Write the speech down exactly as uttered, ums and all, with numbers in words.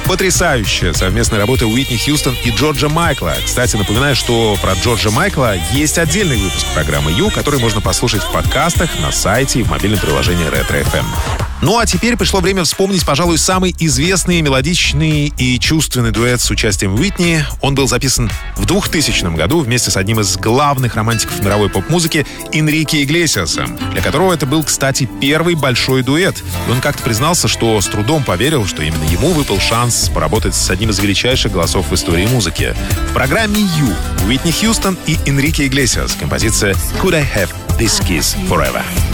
Потрясающая совместная работа Уитни Хьюстон и Джорджа Майкла. Кстати, напоминаю, что про Джорджа Майкла есть отдельный выпуск программы Ю, который можно послушать в подкастах, на сайте и в мобильном приложении Ретро эф эм. Ну а теперь пришло время вспомнить, пожалуй, самый известный, мелодичный и чувственный дуэт с участием Уитни. Он был записан в двухтысячном году вместе с одним из главных романтиков мировой поп-музыки Энрике Иглесиасом, для которого это был, кстати, первый большой дуэт. И он как-то признался, что с трудом поверил, что именно ему выпал шанс поработать с одним из величайших голосов в истории музыки. В программе Ю Уитни Хьюстон и Энрике Иглесиас. Композиция «Could I Have This Kiss Forever».